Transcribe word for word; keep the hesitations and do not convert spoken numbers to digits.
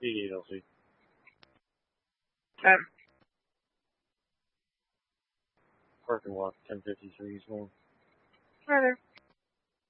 eighty-eight L C. Okay. Parking lot ten fifty-three is one. Further.